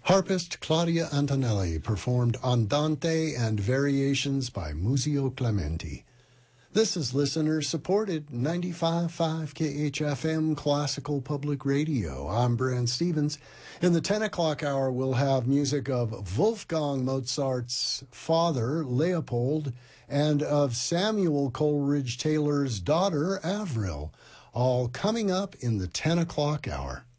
Harpist Claudia Antonelli performed Andante and Variations by Muzio Clementi. This is listener-supported 95.5 KHFM Classical Public Radio. I'm Brand Stevens. In the 10 o'clock hour, we'll have music of Wolfgang Mozart's father, Leopold, and of Samuel Coleridge Taylor's daughter, Avril, all coming up in the 10 o'clock hour.